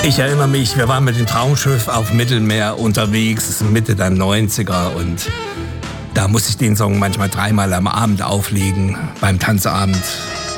Ich erinnere mich, wir waren mit dem Traumschiff auf dem Mittelmeer unterwegs, Mitte der 90er, und da musste ich den Song manchmal dreimal am Abend auflegen, beim Tanzabend.